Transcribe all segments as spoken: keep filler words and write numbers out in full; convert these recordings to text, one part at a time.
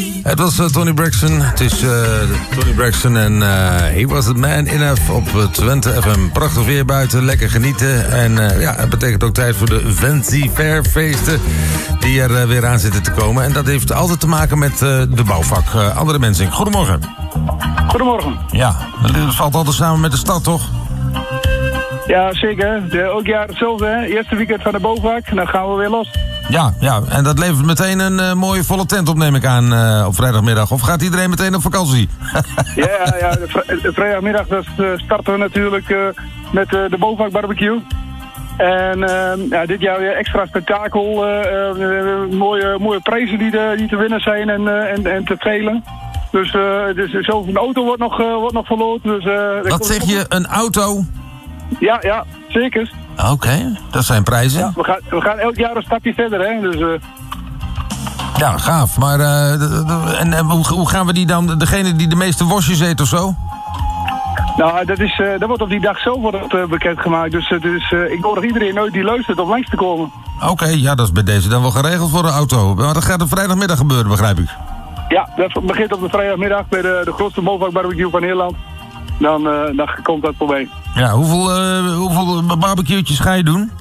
Het was uh, Toni Braxton. Het is uh, Toni Braxton en uh, He Was The Man Enough op uh, Twente F M. Prachtig weer buiten, lekker genieten. En uh, ja, het betekent ook tijd voor de Fancy Fair feesten die er uh, weer aan zitten te komen. En dat heeft altijd te maken met uh, de bouwvak. Uh, Andere mensen, goedemorgen. Goedemorgen. Ja, dat valt altijd samen met de stad, toch? Ja, zeker. De, elk jaar hetzelfde, hè. Eerste weekend van de bouwvak, en dan gaan we weer los. Ja, ja, en dat levert meteen een uh, mooie volle tent op, neem ik aan, uh, op vrijdagmiddag. Of gaat iedereen meteen op vakantie? ja, ja, de, vri- de vrijdagmiddag dus, uh, starten we natuurlijk uh, met uh, de bouwvak barbecue. En uh, ja, dit jaar weer extra spektakel. Uh, uh, mooie, mooie prijzen die, de, die te winnen zijn en, uh, en, en te velen. Dus, uh, dus zelfs een auto wordt nog, uh, wordt nog verloot. Dus, uh, Wat zeg je, een auto? Ja, ja, zeker. Oké, okay, dat zijn prijzen. Ja, we, gaan, we gaan elk jaar een stapje verder, hè. Dus, uh... ja, gaaf. Maar uh, de, de, en, en hoe, hoe gaan we die dan, degene die de meeste worstjes eet of zo? Nou, dat, is, uh, dat wordt op die dag zelf wordt het, uh, bekendgemaakt. Dus, uh, dus uh, ik nodig iedereen nooit die luistert om langs te komen. Oké, okay, ja, dat is bij deze dan wel geregeld voor de auto. Maar dat gaat op vrijdagmiddag gebeuren, begrijp ik. Ja, dat begint op de vrijdagmiddag bij de, de grootste bouwvakbarbecue van Nederland. Dan, uh, dan komt dat voorbij. Ja, hoeveel, uh, hoeveel barbecue'tjes ga je doen?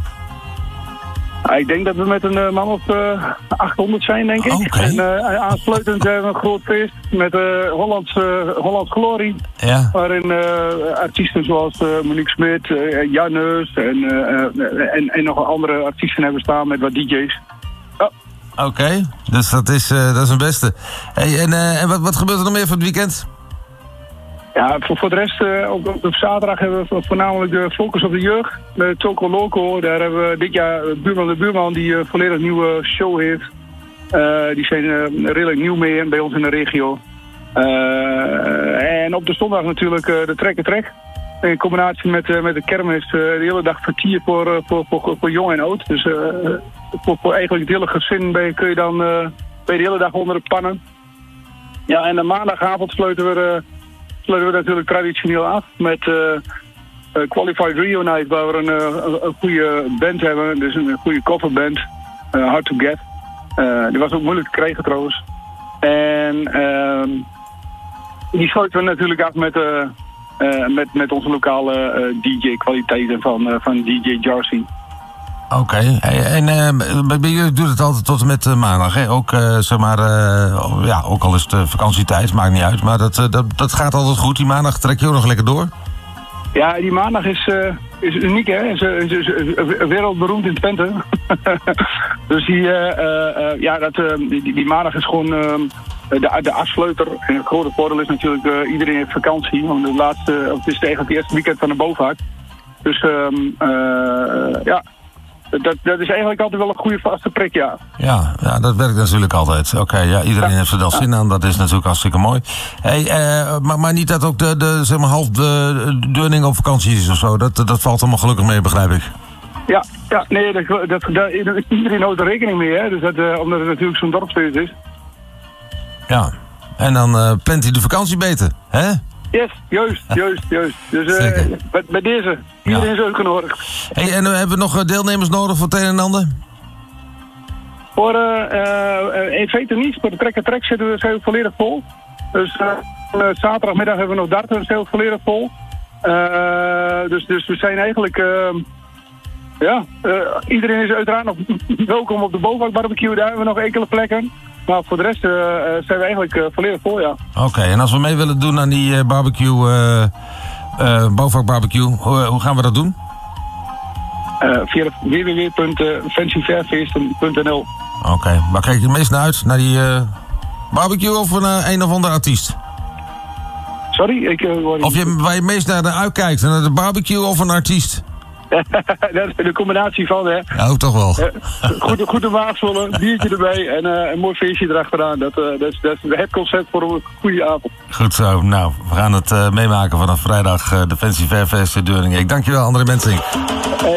Ja, ik denk dat we met een uh, man of uh, achthonderd zijn, denk ik. Okay. En uh, aansluitend hebben we een groot feest met uh, Hollands, uh, Hollands Glorie. Ja. Waarin uh, artiesten zoals uh, Monique Smit, uh, Janneus en, uh, en, en nog andere artiesten hebben staan met wat D J's. Oh. Oké, okay. Dus dat is, uh, dat is een beste. Hey, en uh, en wat, wat gebeurt er nog meer voor het weekend? Ja, voor, voor de rest, uh, op, op zaterdag hebben we voornamelijk de focus op de jeugd. Met Choco Loco, daar hebben we dit jaar Buurman de Buurman die een uh, volledig nieuwe show heeft. Uh, die zijn uh, redelijk nieuw mee bij ons in de regio. Uh, en op de zondag natuurlijk uh, de Trek en Trek. In combinatie met, uh, met de kermis, uh, de hele dag vertier voor, uh, voor, voor, voor jong en oud. Dus uh, voor, voor eigenlijk het hele gezin ben, kun je dan uh, ben je de hele dag onder de pannen. Ja, en de maandagavond sluiten we... Uh, sluiten we natuurlijk traditioneel af met uh, uh, Qualified Rio Night, waar we een, uh, een goede band hebben, dus een goede coverband, uh, Hard to Get. Uh, die was ook moeilijk te krijgen trouwens. En uh, die sluiten we natuurlijk af met, uh, uh, met, met onze lokale uh, D J-kwaliteiten van, uh, van D J Jarcy. Oké, okay. En uh, bij jullie doet het altijd tot en met uh, maandag, hè? Ook, uh, zeg maar, uh, ja, ook al is het uh, vakantietijd, maakt niet uit. Maar dat, uh, dat, dat gaat altijd goed. Die maandag trek je ook nog lekker door? Ja, die maandag is, uh, is uniek, hè? Is, is, is, is wereldberoemd in Twente. Dus die, uh, uh, ja, dat, uh, die, die maandag is gewoon uh, de, de afsluiter. En het grote voordeel is natuurlijk, uh, iedereen heeft vakantie. Want de laatste, het is eigenlijk het eerste weekend van de bouwvak. Dus uh, uh, ja... Dat, dat is eigenlijk altijd wel een goede vaste prik, ja. Ja, ja dat werkt natuurlijk altijd. Oké, okay, ja, iedereen ja. heeft er wel zin aan. Dat is natuurlijk hartstikke mooi. Hey, uh, maar, maar niet dat ook de, de zeg maar half de deurning op vakantie is of zo. Dat, dat valt allemaal gelukkig mee, begrijp ik. Ja, ja nee, dat, dat, dat, iedereen houdt er rekening mee, hè. Dus dat, uh, omdat het natuurlijk zo'n dorpsfeest is. Ja, en dan uh, plant hij de vakantie beter, hè? Yes, juist, juist, juist. Dus uh, bij, bij deze, iedereen ja. is uitgenodigd. Hey, en uh, hebben we nog deelnemers nodig voor het een en ander? Voor uh, uh, in feite niet, voor de Trek en Trek zitten we, zijn we volledig vol. Dus uh, uh, zaterdagmiddag hebben we nog darten, zijn we volledig vol. Uh, dus, dus we zijn eigenlijk, uh, ja, uh, iedereen is uiteraard nog welkom op de bouwvakbarbecue, daar hebben we nog enkele plekken. Maar voor de rest uh, zijn we eigenlijk uh, volledig vol, ja. Oké, okay, en als we mee willen doen aan die uh, barbecue, uh, uh, bouwvakbarbecue, hoe, hoe gaan we dat doen? Uh, via w w w punt fancy fair feesten punt n l. Oké, okay, waar kijk je het meest naar uit? Naar die uh, barbecue of naar een of andere artiest? Sorry? Ik, uh, of je, waar je het meest naar uitkijkt, naar de barbecue of een artiest? Dat is de combinatie van, hè. Ja, toch wel. Goed, goede maagzollen, biertje erbij en uh, een mooi feestje erachteraan. Dat, uh, dat, is, dat is het concept voor een goede avond. Goed zo. Nou, we gaan het uh, meemaken vanaf vrijdag uh, de Fancy Fair Fest in Deurningen. Ik dank je wel, André Mensink.